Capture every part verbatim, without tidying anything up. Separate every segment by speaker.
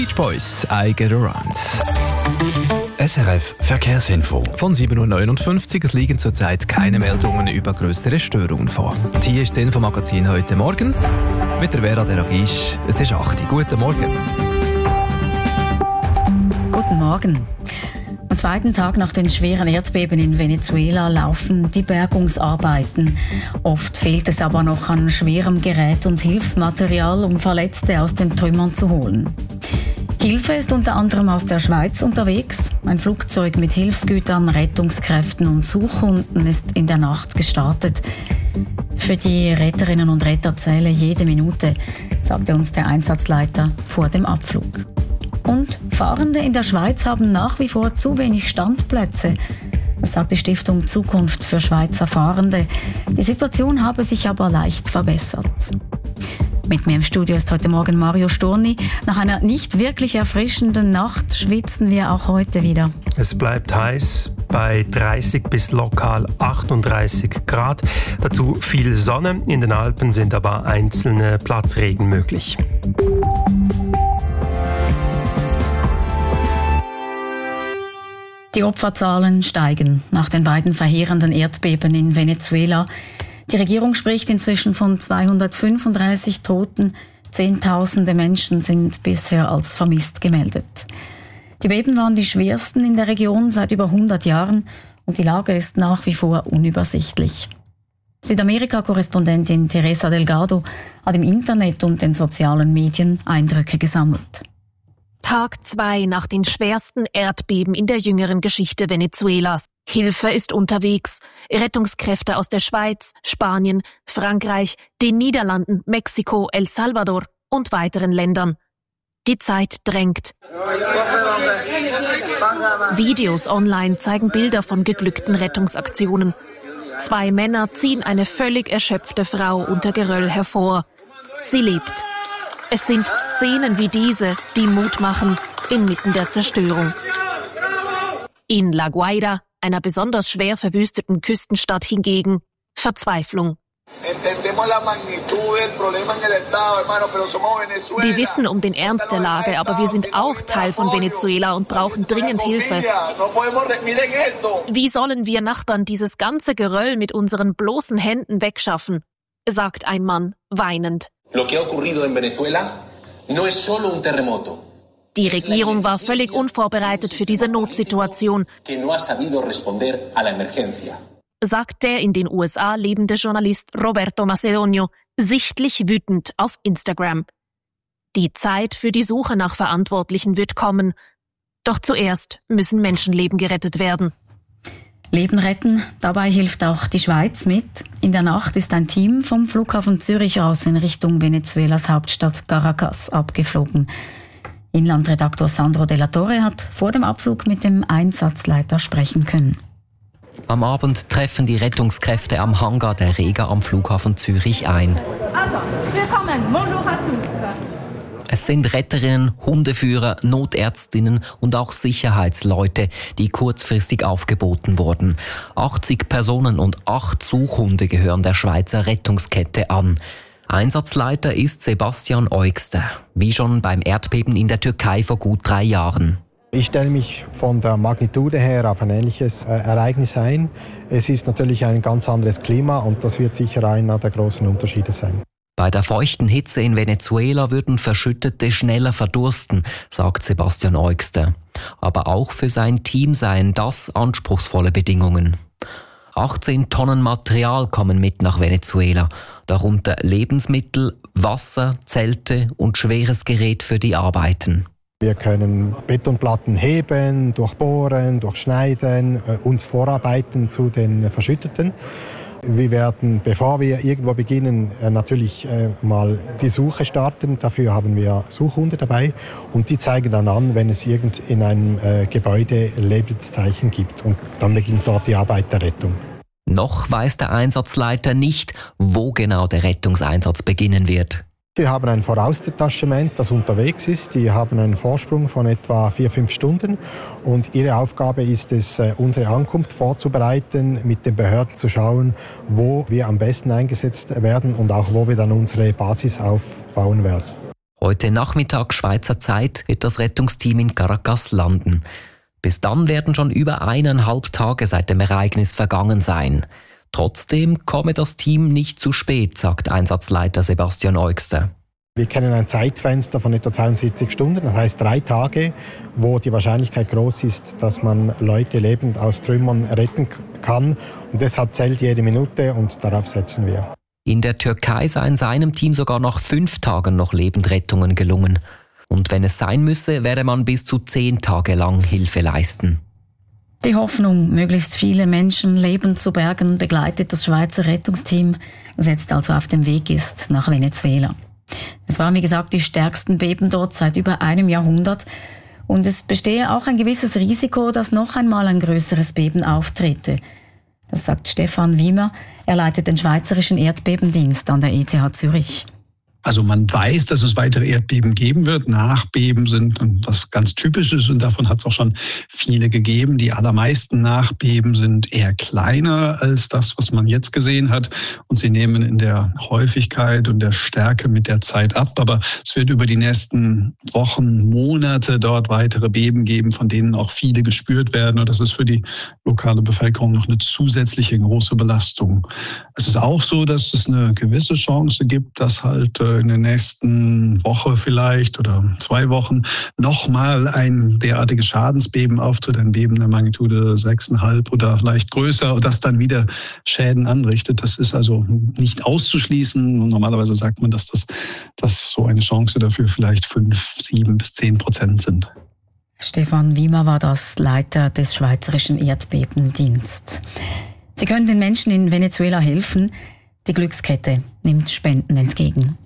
Speaker 1: Beach Boys, I Get Around.
Speaker 2: S R F Verkehrsinfo.
Speaker 1: Von sieben Uhr neunundfünfzig. Es liegen zurzeit keine Meldungen über grössere Störungen vor. Und hier ist das Infomagazin heute Morgen mit der Vera Deragisch. Es ist acht Uhr. Guten Morgen.
Speaker 3: Guten Morgen. Am zweiten Tag nach den schweren Erdbeben in Venezuela laufen die Bergungsarbeiten. Oft fehlt es aber noch an schwerem Gerät und Hilfsmaterial, um Verletzte aus den Trümmern zu holen. Hilfe ist unter anderem aus der Schweiz unterwegs. Ein Flugzeug mit Hilfsgütern, Rettungskräften und Suchhunden ist in der Nacht gestartet. Für die Retterinnen und Retter zähle jede Minute, sagte uns der Einsatzleiter vor dem Abflug. Und Fahrende in der Schweiz haben nach wie vor zu wenig Standplätze. Das sagt die Stiftung Zukunft für Schweizer Fahrende. Die Situation habe sich aber leicht verbessert. Mit mir im Studio ist heute Morgen Mario Storni. Nach einer nicht wirklich erfrischenden Nacht schwitzen wir auch heute wieder.
Speaker 4: Es bleibt heiß bei dreißig bis lokal achtunddreißig Grad. Dazu viel Sonne. In den Alpen sind aber einzelne Platzregen möglich.
Speaker 3: Die Opferzahlen steigen nach den beiden verheerenden Erdbeben in Venezuela. Die Regierung spricht inzwischen von zweihundertfünfunddreißig Toten. Zehntausende Menschen sind bisher als vermisst gemeldet. Die Beben waren die schwersten in der Region seit über hundert Jahren und die Lage ist nach wie vor unübersichtlich. Südamerika-Korrespondentin Teresa Delgado hat im Internet und den sozialen Medien Eindrücke gesammelt.
Speaker 5: Tag zwei nach den schwersten Erdbeben in der jüngeren Geschichte Venezuelas. Hilfe ist unterwegs. Rettungskräfte aus der Schweiz, Spanien, Frankreich, den Niederlanden, Mexiko, El Salvador und weiteren Ländern. Die Zeit drängt. Videos online zeigen Bilder von geglückten Rettungsaktionen. Zwei Männer ziehen eine völlig erschöpfte Frau unter Geröll hervor. Sie lebt. Es sind Szenen wie diese, die Mut machen, inmitten der Zerstörung. In La Guaira, einer besonders schwer verwüsteten Küstenstadt hingegen, Verzweiflung. Wir wissen um den Ernst der Lage, aber wir sind auch Teil von Venezuela und brauchen dringend Hilfe. Wie sollen wir Nachbarn dieses ganze Geröll mit unseren bloßen Händen wegschaffen? Sagt ein Mann, weinend. Die Regierung war völlig unvorbereitet für diese Notsituation, sagt der in den U S A lebende Journalist Roberto Macedonio, sichtlich wütend auf Instagram. Die Zeit für die Suche nach Verantwortlichen wird kommen. Doch zuerst müssen Menschenleben gerettet werden.
Speaker 3: Leben retten, dabei hilft auch die Schweiz mit. In der Nacht ist ein Team vom Flughafen Zürich aus in Richtung Venezuelas Hauptstadt Caracas abgeflogen. Inlandredaktor Sandro Della Torre hat vor dem Abflug mit dem Einsatzleiter sprechen können.
Speaker 6: Am Abend treffen die Rettungskräfte am Hangar der Rega am Flughafen Zürich ein.
Speaker 7: Also, willkommen, bonjour à tous.
Speaker 6: Es sind Retterinnen, Hundeführer, Notärztinnen und auch Sicherheitsleute, die kurzfristig aufgeboten wurden. achtzig Personen und acht Suchhunde gehören der Schweizer Rettungskette an. Einsatzleiter ist Sebastian Eugster, wie schon beim Erdbeben in der Türkei vor gut drei Jahren.
Speaker 8: Ich stelle mich von der Magnitude her auf ein ähnliches äh, Ereignis ein. Es ist natürlich ein ganz anderes Klima und das wird sicher einer der großen Unterschiede sein.
Speaker 6: Bei der feuchten Hitze in Venezuela würden Verschüttete schneller verdursten, sagt Sebastian Eugster. Aber auch für sein Team seien das anspruchsvolle Bedingungen. achtzehn Tonnen Material kommen mit nach Venezuela, darunter Lebensmittel, Wasser, Zelte und schweres Gerät für die Arbeiten.
Speaker 8: Wir können Betonplatten heben, durchbohren, durchschneiden, uns vorarbeiten zu den Verschütteten. Wir werden, bevor wir irgendwo beginnen, natürlich mal die Suche starten. Dafür haben wir Suchhunde dabei und die zeigen dann an, wenn es irgend in einem Gebäude Lebenszeichen gibt. Und dann beginnt dort die Arbeit der Rettung.
Speaker 6: Noch weiß der Einsatzleiter nicht, wo genau der Rettungseinsatz beginnen wird.
Speaker 8: Wir haben ein Vorausdetachement, das unterwegs ist. Die haben einen Vorsprung von etwa vier, fünf Stunden. Und ihre Aufgabe ist es, unsere Ankunft vorzubereiten, mit den Behörden zu schauen, wo wir am besten eingesetzt werden und auch wo wir dann unsere Basis aufbauen werden.
Speaker 6: Heute Nachmittag Schweizer Zeit wird das Rettungsteam in Caracas landen. Bis dann werden schon über eineinhalb Tage seit dem Ereignis vergangen sein. Trotzdem komme das Team nicht zu spät, sagt Einsatzleiter Sebastian Eugster.
Speaker 8: Wir kennen ein Zeitfenster von etwa zweiundsiebzig Stunden, das heißt drei Tage, wo die Wahrscheinlichkeit groß ist, dass man Leute lebend aus Trümmern retten kann. Und deshalb zählt jede Minute und darauf setzen wir.
Speaker 6: In der Türkei seien seinem Team sogar nach fünf Tagen noch Lebendrettungen gelungen. Und wenn es sein müsse, werde man bis zu zehn Tage lang Hilfe leisten.
Speaker 3: Die Hoffnung, möglichst viele Menschen lebend zu bergen, begleitet das Schweizer Rettungsteam, das jetzt also auf dem Weg ist nach Venezuela. Es waren, wie gesagt, die stärksten Beben dort seit über einem Jahrhundert. Und es bestehe auch ein gewisses Risiko, dass noch einmal ein größeres Beben auftrete. Das sagt Stefan Wiemer. Er leitet den Schweizerischen Erdbebendienst an der E T H Zürich.
Speaker 9: Also man weiß, dass es weitere Erdbeben geben wird. Nachbeben sind was ganz Typisches und davon hat es auch schon viele gegeben. Die allermeisten Nachbeben sind eher kleiner als das, was man jetzt gesehen hat. Und sie nehmen in der Häufigkeit und der Stärke mit der Zeit ab. Aber es wird über die nächsten Wochen, Monate dort weitere Beben geben, von denen auch viele gespürt werden. Und das ist für die lokale Bevölkerung noch eine zusätzliche große Belastung. Es ist auch so, dass es eine gewisse Chance gibt, dass halt in der nächsten Woche vielleicht oder zwei Wochen nochmal ein derartiges Schadensbeben auftritt, ein Beben der Magnitude sechs Komma fünf oder vielleicht größer und das dann wieder Schäden anrichtet. Das ist also nicht auszuschließen. Normalerweise sagt man, dass das dass so eine Chance dafür vielleicht fünf, sieben bis zehn Prozent sind.
Speaker 3: Stefan Wiemer war das, Leiter des Schweizerischen Erdbebendienstes. Sie können den Menschen in Venezuela helfen. Die Glückskette nimmt Spenden entgegen.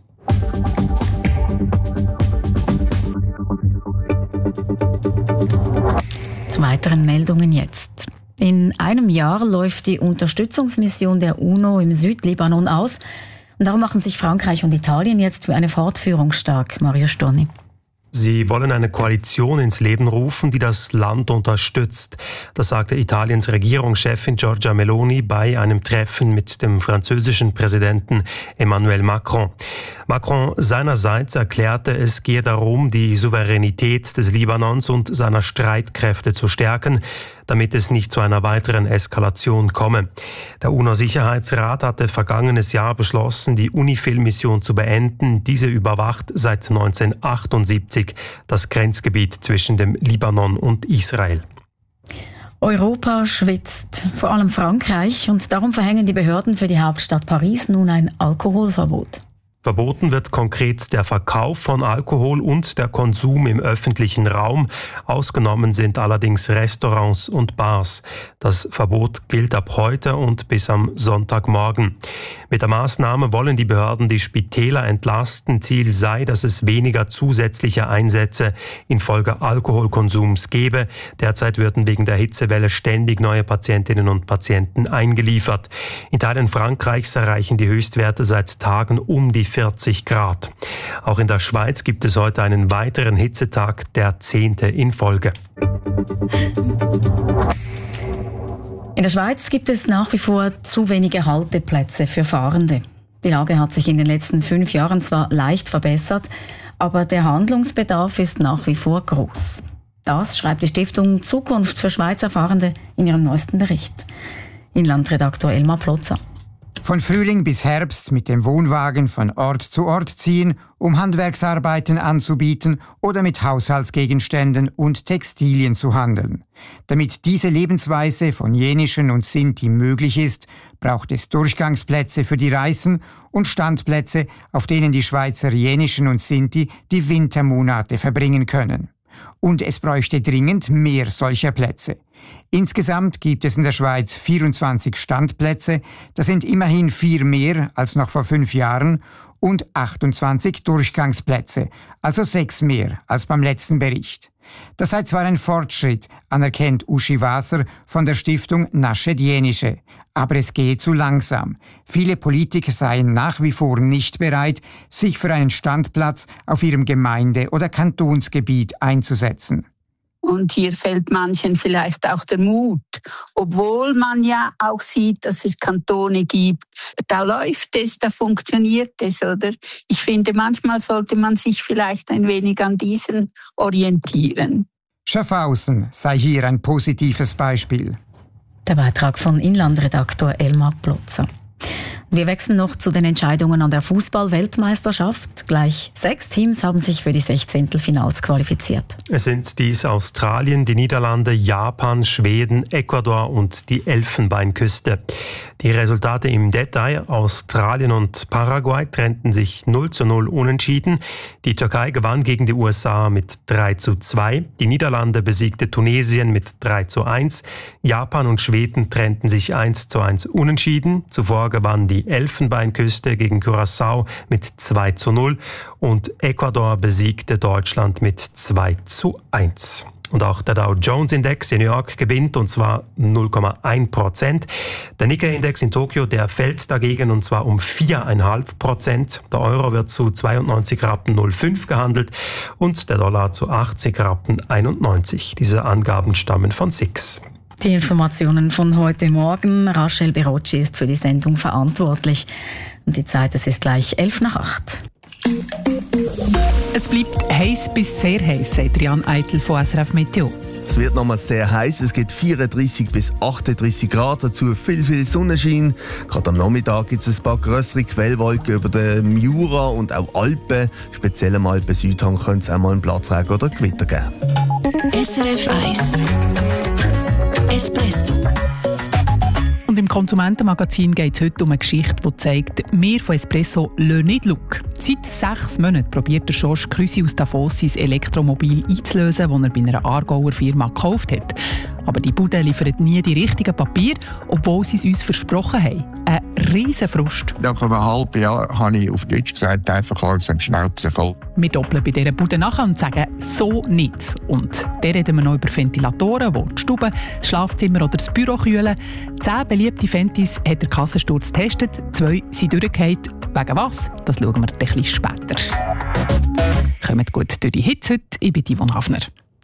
Speaker 3: Zu weiteren Meldungen jetzt. In einem Jahr läuft die Unterstützungsmission der UNO im Südlibanon aus. Und darum machen sich Frankreich und Italien jetzt für eine Fortführung stark. Mario Storni.
Speaker 4: Sie wollen eine Koalition ins Leben rufen, die das Land unterstützt. Das sagte Italiens Regierungschefin Giorgia Meloni bei einem Treffen mit dem französischen Präsidenten Emmanuel Macron. Macron seinerseits erklärte, es gehe darum, die Souveränität des Libanons und seiner Streitkräfte zu stärken, damit es nicht zu einer weiteren Eskalation komme. Der UNO-Sicherheitsrat hatte vergangenes Jahr beschlossen, die UNIFIL-Mission zu beenden. Diese überwacht seit neunzehnhundertachtundsiebzig das Grenzgebiet zwischen dem Libanon und Israel.
Speaker 3: Europa schwitzt, vor allem Frankreich, und darum verhängen die Behörden für die Hauptstadt Paris nun ein Alkoholverbot.
Speaker 4: Verboten wird konkret der Verkauf von Alkohol und der Konsum im öffentlichen Raum. Ausgenommen sind allerdings Restaurants und Bars. Das Verbot gilt ab heute und bis am Sonntagmorgen. Mit der Maßnahme wollen die Behörden die Spitäler entlasten. Ziel sei, dass es weniger zusätzliche Einsätze infolge Alkoholkonsums gebe. Derzeit würden wegen der Hitzewelle ständig neue Patientinnen und Patienten eingeliefert. In Teilen Frankreichs erreichen die Höchstwerte seit Tagen um die vierzig Grad. Auch in der Schweiz gibt es heute einen weiteren Hitzetag, der zehnte in Folge.
Speaker 3: In der Schweiz gibt es nach wie vor zu wenige Halteplätze für Fahrende. Die Lage hat sich in den letzten fünf Jahren zwar leicht verbessert, aber der Handlungsbedarf ist nach wie vor groß. Das schreibt die Stiftung Zukunft für Schweizer Fahrende in ihrem neuesten Bericht. Inlandredaktor Elmar Plotzer.
Speaker 10: Von Frühling bis Herbst mit dem Wohnwagen von Ort zu Ort ziehen, um Handwerksarbeiten anzubieten oder mit Haushaltsgegenständen und Textilien zu handeln. Damit diese Lebensweise von Jenischen und Sinti möglich ist, braucht es Durchgangsplätze für die Reisen und Standplätze, auf denen die Schweizer Jenischen und Sinti die Wintermonate verbringen können. Und es bräuchte dringend mehr solcher Plätze. Insgesamt gibt es in der Schweiz vierundzwanzig Standplätze, das sind immerhin vier mehr als noch vor fünf Jahren, und achtundzwanzig Durchgangsplätze, also sechs mehr als beim letzten Bericht. Das sei zwar ein Fortschritt, anerkennt Uschi Waser von der Stiftung Naschet Jenische, aber es gehe zu langsam. Viele Politiker seien nach wie vor nicht bereit, sich für einen Standplatz auf ihrem Gemeinde- oder Kantonsgebiet einzusetzen.
Speaker 11: Und hier fällt manchen vielleicht auch der Mut, obwohl man ja auch sieht, dass es Kantone gibt. Da läuft es, da funktioniert es, oder? Ich finde, manchmal sollte man sich vielleicht ein wenig an diesen orientieren.
Speaker 10: Schaffhausen sei hier ein positives Beispiel.
Speaker 3: Der Beitrag von Inlandredaktor Elmar Plotzer. Wir wechseln noch zu den Entscheidungen an der Fußball-Weltmeisterschaft. Gleich sechs Teams haben sich für die Sechzehntelfinals qualifiziert.
Speaker 4: Es sind dies Australien, die Niederlande, Japan, Schweden, Ecuador und die Elfenbeinküste. Die Resultate im Detail: Australien und Paraguay trennten sich null zu null unentschieden. Die Türkei gewann gegen die U S A mit drei zu zwei. Die Niederlande besiegte Tunesien mit drei zu eins. Japan und Schweden trennten sich eins zu eins unentschieden. Zuvor gewann die Elfenbeinküste gegen Curaçao mit zwei zu null und Ecuador besiegte Deutschland mit zwei zu eins. Und auch der Dow Jones Index in New York gewinnt, und zwar null Komma eins Prozent. Der Nikkei-Index in Tokio, der fällt dagegen, und zwar um vier Komma fünf Prozent. Der Euro wird zu zweiundneunzig Rappen null fünf gehandelt und der Dollar zu achtzig Rappen einundneunzig. Diese Angaben stammen von S I X.
Speaker 3: Die Informationen von heute Morgen. Rachel Berocci ist für die Sendung verantwortlich. Und die Zeit, es ist gleich elf nach acht.
Speaker 12: Es bleibt heiß bis sehr heiß, sagt Jan Eitel von S R F Meteo.
Speaker 13: Es wird nochmal sehr heiß. Es gibt vierunddreissig bis achtunddreissig Grad, dazu viel, viel Sonnenschein. Gerade am Nachmittag gibt es ein paar grössere Quellwolken über den Jura und auch Alpen. Speziell am Alpen-Südhang könnte es auch mal einen Platzregen oder Gewitter geben.
Speaker 14: S R F eins Espresso.
Speaker 12: Und im Konsumentenmagazin geht es heute um eine Geschichte, die zeigt, wir von Espresso lassen nicht Look. Seit sechs Monaten probiert der Georges Krüsi aus Davos sein Elektromobil einzulösen, das er bei einer Aargauer Firma gekauft hat. Aber die Bude liefert nie die richtigen Papiere, obwohl sie es uns versprochen haben. Ein riesen Frust.
Speaker 15: Nach einem halben Jahr habe ich auf Deutsch gesagt, einfach langsam Schnauze voll.
Speaker 12: Wir doppeln bei dieser Bude nach und sagen «so nicht». Und dann reden wir noch über Ventilatoren, die die Stube, das Schlafzimmer oder das Büro kühlen. Zehn beliebte Ventis hat der Kassensturz getestet, zwei sind durchgefallen. Wegen was? Das schauen wir ein bisschen später. Kommt gut durch die Hitze heute. Ich bin Yvonne Hafner.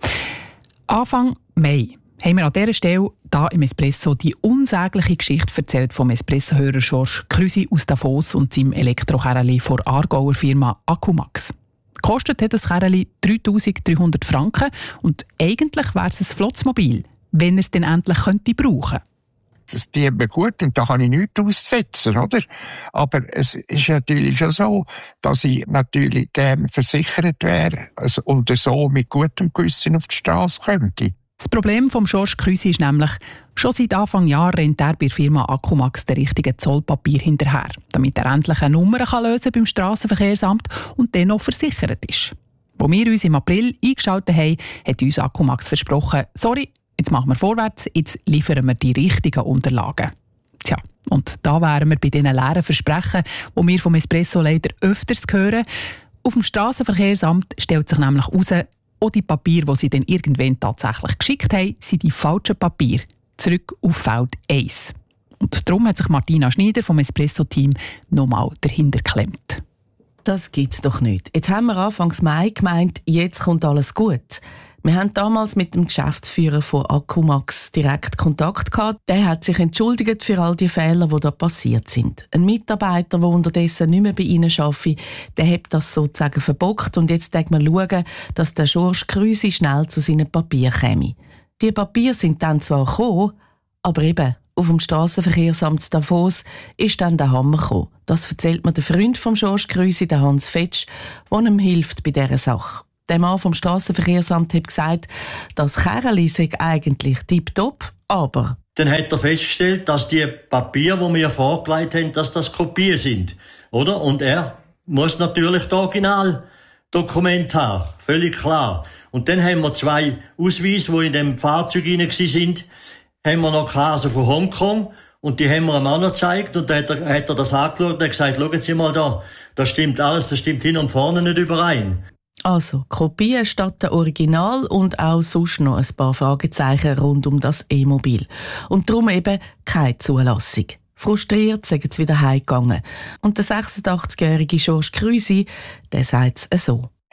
Speaker 12: Anfang Mai haben wir an dieser Stelle hier im Espresso die unsägliche Geschichte erzählt vom Espresso-Hörer Georges Krüsi aus Davos und seinem Elektrokerli von der Aargauer Firma Accumax. Kostet hat das Kerli dreitausenddreihundert Franken und eigentlich wäre es ein Flotzmobil, wenn er es dann endlich könnte brauchen.
Speaker 15: Das dient mir gut und da kann ich nichts aussetzen, oder? Aber es ist natürlich schon so, dass ich natürlich gerne versichert wäre also, und so mit gutem Gewissen auf die Straße könnte.
Speaker 12: Das Problem von Georges Krüsi ist nämlich, schon seit Anfang Jahr rennt er bei der Firma Accumax den richtigen Zollpapier hinterher, damit er endlich eine Nummer kann lösen beim Strassenverkehrsamt und dann noch versichert ist. Als wir uns im April eingeschaltet haben, hat uns Accumax versprochen, sorry, jetzt machen wir vorwärts, jetzt liefern wir die richtigen Unterlagen. Tja, und da wären wir bei diesen leeren Versprechen, die wir vom Espresso leider öfters hören. Auf dem Strassenverkehrsamt stellt sich nämlich heraus, auch die Papiere, die sie dann irgendwann tatsächlich geschickt haben, sind die falschen Papiere. Zurück auf Feld eins. Und darum hat sich Martina Schneider vom Espresso-Team nochmal dahinter geklemmt.
Speaker 16: Das gibt's doch nicht. Jetzt haben wir Anfang Mai gemeint, jetzt kommt alles gut. Wir haben damals mit dem Geschäftsführer von Accumax direkt Kontakt gehabt. Der hat sich entschuldigt für all die Fehler, die da passiert sind. Ein Mitarbeiter, der unterdessen nicht mehr bei ihnen arbeitet, der hat das sozusagen verbockt und jetzt denkt man schauen, dass der Georges Krüsi schnell zu seinen Papieren käme. Die Papiere sind dann zwar gekommen, aber eben auf dem Strassenverkehrsamt Davos ist dann der Hammer gekommen. Das erzählt mir der Freund von Georges Krüsi, der Hans Fetsch, der ihm hilft bei dieser Sache. Der Mann vom Strassenverkehrsamt hat gesagt, das Kerli sei eigentlich tipptopp, aber...
Speaker 17: Dann hat er festgestellt, dass die Papiere, die wir vorgelegt haben, dass das Kopien sind. Oder? Und er muss natürlich das Originaldokument haben. Völlig klar. Und dann haben wir zwei Ausweise, die in dem Fahrzeug rein waren, haben wir noch klar, also von Hongkong. Und die haben wir einem Mann gezeigt und da hat er, hat er das angeschaut und hat gesagt, schauen Sie mal da, das stimmt alles, das stimmt hin und vorne nicht überein.
Speaker 16: Also, Kopien statt der Original und auch sonst noch ein paar Fragezeichen rund um das E-Mobil. Und darum eben keine Zulassung. Frustriert sind sie wieder heimgegangen. Und der sechsundachtzigjährige Georges Krüsi, der sagt es so.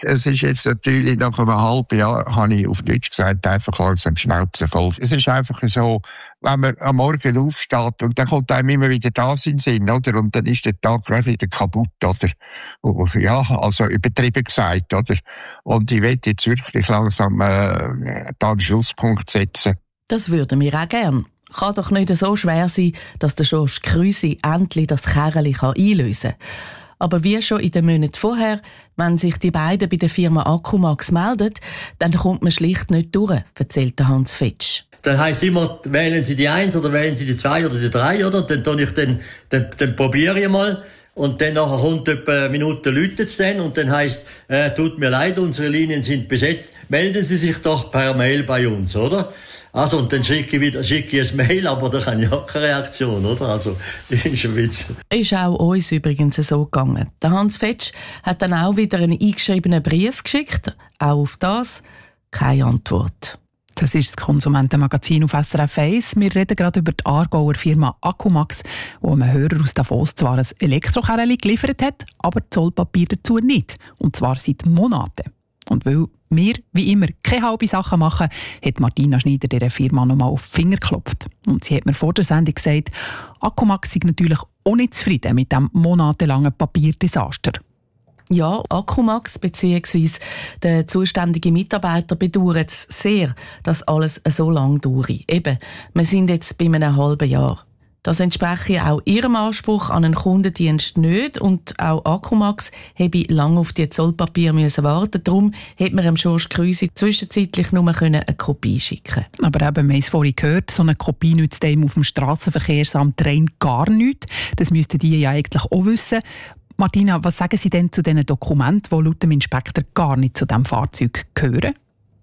Speaker 15: Es ist jetzt natürlich nach einem halben Jahr, habe ich auf Deutsch gesagt, einfach langsam Schnauze voll. Es ist einfach so, wenn man am Morgen aufsteht und dann kommt einem immer wieder das in den Sinn, oder? Und dann ist der Tag gleich wieder kaputt, oder? Ja, also übertrieben gesagt, oder? Und ich will jetzt wirklich langsam äh, da einen Schlusspunkt setzen.
Speaker 16: Das würden wir auch gern. Kann doch nicht so schwer sein, dass der Georges Krüsi endlich das Kerli einlösen kann. Aber wie schon in den Monaten vorher, wenn sich die beiden bei der Firma Accumax melden, dann kommt man schlicht nicht durch, erzählt Hans Fetsch.
Speaker 17: Dann heisst immer, wählen Sie die eins oder wählen Sie die zwei oder die drei, oder? Dann, dann, ich dann, dann, dann probiere ich mal. Und dann nachher kommt etwa eine Minute, läutet es dann und dann heisst, äh, tut mir leid, unsere Linien sind besetzt. Melden Sie sich doch per Mail bei uns, oder? Also, und dann schicke ich wieder, schicke ich ein Mail, aber da habe ich auch keine Reaktion, oder? Also, ist ein Witz.
Speaker 16: Ist auch uns übrigens so gegangen. Der Hans Fetsch hat dann auch wieder einen eingeschriebenen Brief geschickt. Auch auf das keine Antwort.
Speaker 12: Das ist das Konsumentenmagazin auf S R F eins. Wir reden gerade über die Aargauer Firma Accumax, wo ein Hörer aus Davos zwar ein Elektrokerli geliefert hat, aber Zollpapier dazu nicht. Und zwar seit Monaten. Und weil wir, wie immer, keine halbe Sachen machen, hat Martina Schneider dieser Firma nochmal auf die Finger geklopft. Und sie hat mir vor der Sendung gesagt, Accumax sei natürlich auch nicht zufrieden mit diesem monatelangen Papierdesaster.
Speaker 16: Ja, Accumax bzw. der zuständige Mitarbeiter bedauert es sehr, dass alles so lange dauert. Eben, wir sind jetzt bei einem halben Jahr. Das entspreche auch ihrem Anspruch an einen Kundendienst nicht und auch Accumax habe lange auf die Zollpapier müssen warten. Darum hätte man dem Georges Krüsi zwischenzeitlich nur eine Kopie schicken können.
Speaker 12: Aber eben, wir haben es vorhin gehört, so eine Kopie nützt einem auf dem Strassenverkehrsamt rein gar nichts. Das müssten die ja eigentlich auch wissen. Martina, was sagen Sie denn zu diesen Dokumenten, die laut dem Inspektor gar nicht zu diesem Fahrzeug gehören?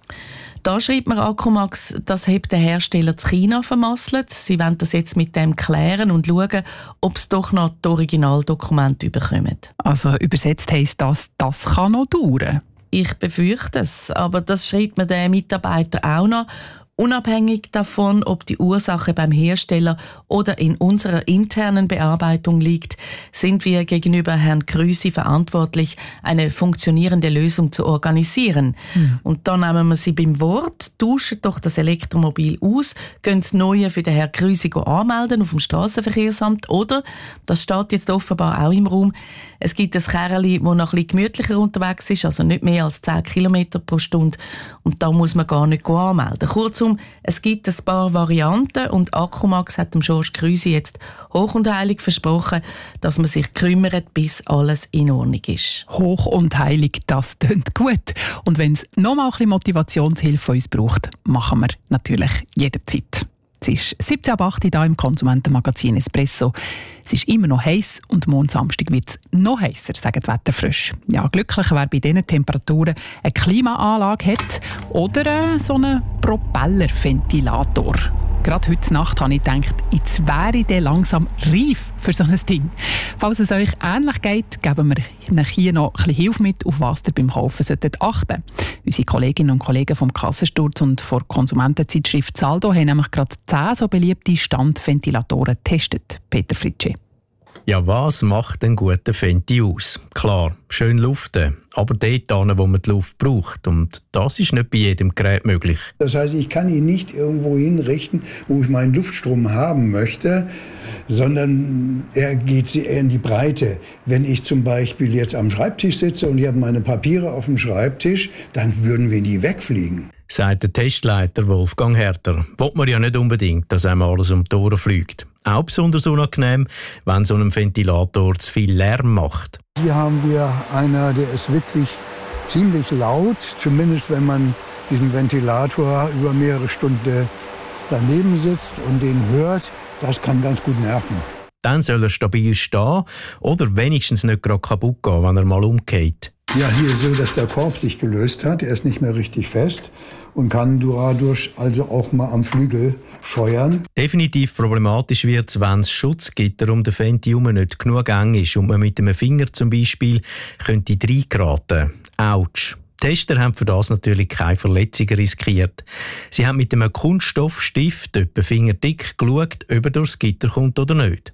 Speaker 16: Da schreibt man Accumax, das hat der Hersteller zu China vermasselt. Sie wollen das jetzt mit dem klären und schauen, ob es doch noch die Originaldokumente bekommen.
Speaker 12: Also übersetzt heisst das, das kann noch dauern?
Speaker 16: Ich befürchte es, aber das schreibt mir der Mitarbeiter auch noch. Unabhängig davon, ob die Ursache beim Hersteller oder in unserer internen Bearbeitung liegt, sind wir gegenüber Herrn Krüsi verantwortlich, eine funktionierende Lösung zu organisieren. Mhm. Und dann nehmen wir sie beim Wort, tauschen doch das Elektromobil aus, gehen das Neue für den Herrn Krüsi anmelden auf dem Strassenverkehrsamt oder, das steht jetzt offenbar auch im Raum, es gibt ein Kerli, das noch ein bisschen gemütlicher unterwegs ist, also nicht mehr als zehn Kilometer pro Stunde und da muss man gar nicht anmelden. Kurzum, es gibt ein paar Varianten und Accumax hat dem Georges Krüsi jetzt hoch und heilig versprochen, dass man sich kümmert, bis alles in Ordnung ist.
Speaker 12: Hoch und heilig, das tönt gut. Und wenn es noch mal ein bisschen Motivationshilfe von uns braucht, machen wir natürlich jederzeit. Es ist siebzehn Uhr acht hier im Konsumentenmagazin Espresso. Es ist immer noch heiß und morgen Samstag wird es noch heißer, sagen die Wetterfrösche. Ja, glücklich, wer bei diesen Temperaturen eine Klimaanlage hat oder äh, so einen Propellerventilator. Gerade heute Nacht habe ich gedacht, jetzt wäre ich langsam reif für so ein Ding. Falls es euch ähnlich geht, geben wir euch hier noch ein bisschen Hilfe mit, auf was ihr beim Kaufen solltet achten. Unsere Kolleginnen und Kollegen vom Kassensturz und von der Konsumentenzeitschrift Saldo haben nämlich gerade zehn so beliebte Standventilatoren getestet. Peter Fritsche.
Speaker 18: Ja, was macht einen guten Venti aus? Klar, schön luften, aber dort, wo man die Luft braucht. Und das ist nicht bei jedem Gerät möglich.
Speaker 19: Das heißt, ich kann ihn nicht irgendwo hinrichten, wo ich meinen Luftstrom haben möchte, sondern er geht eher in die Breite. Wenn ich zum Beispiel jetzt am Schreibtisch sitze und ich habe meine Papiere auf dem Schreibtisch, dann würden wir nie wegfliegen.
Speaker 18: Sagt der Testleiter Wolfgang Herter. Will man ja nicht unbedingt, dass einem alles um die Ohren fliegt. Auch besonders unangenehm, wenn so ein Ventilator zu viel Lärm macht.
Speaker 19: Hier haben wir einer, der ist wirklich ziemlich laut, zumindest wenn man diesen Ventilator über mehrere Stunden daneben sitzt und den hört. Das kann ganz gut nerven.
Speaker 18: Dann soll er stabil stehen oder wenigstens nicht gerade kaputt gehen, wenn er mal umgeht.
Speaker 19: Ja, hier ist so, dass der Korb sich gelöst hat. Er ist nicht mehr richtig fest und kann dadurch also auch mal am Flügel scheuern.
Speaker 18: Definitiv problematisch wird es, wenn das Schutzgitter um den Venti herum nicht genug eng ist und man mit einem Finger zum Beispiel könnte reingeraten. Autsch. Die Tester haben für das natürlich keine Verletzungen riskiert. Sie haben mit einem Kunststoffstift etwa fingerdick geschaut, ob er durchs Gitter kommt oder nicht.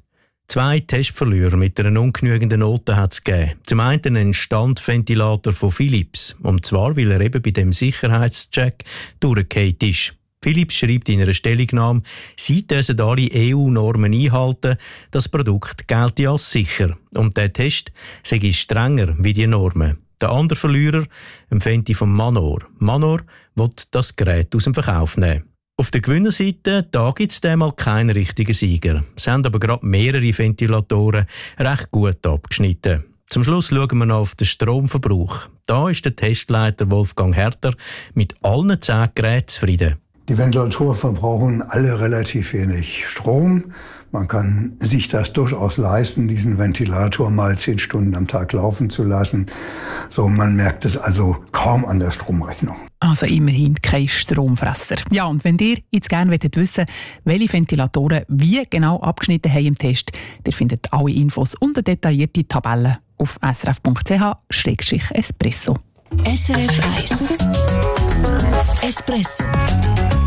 Speaker 18: Zwei Testverlierer mit einer ungenügenden Note hat es gegeben. Zum einen ein Standventilator von Philips. Und zwar, weil er eben bei dem Sicherheitscheck durchgefallen ist. Philips schreibt in einer Stellungnahme, sie müssen alle E U-Normen einhalten, das Produkt gelte als sicher. Und der Test sei strenger wie die Normen. Der andere Verlierer, ein Fenty von Manor. Manor will das Gerät aus dem Verkauf nehmen. Auf der Gewinnerseite, da gibt es diesmal keinen richtigen Sieger. Es haben aber gerade mehrere Ventilatoren recht gut abgeschnitten. Zum Schluss schauen wir noch auf den Stromverbrauch. Da ist der Testleiter Wolfgang Herter mit allen zehn Geräten zufrieden.
Speaker 19: Die Ventilatoren verbrauchen alle relativ wenig Strom. Man kann sich das durchaus leisten, diesen Ventilator mal zehn Stunden am Tag laufen zu lassen. So, man merkt es also kaum an der Stromrechnung.
Speaker 12: Also immerhin kein Stromfresser. Ja, und wenn ihr jetzt gerne wissen wollt, welche Ventilatoren wie genau abgeschnitten haben im Test, ihr findet alle Infos und eine detaillierte Tabelle auf s r f punkt c h slash espresso.
Speaker 14: S R F eins Espresso.